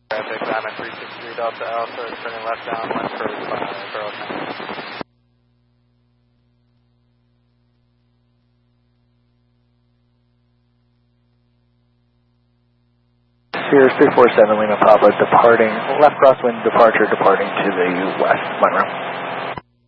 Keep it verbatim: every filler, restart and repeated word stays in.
Traffic, I'm at three six three Delta Alpha, turning left downwind for uh, Barrel County. Sirius three four seven Lima Papa departing, left crosswind departure departing to the west, Monroe.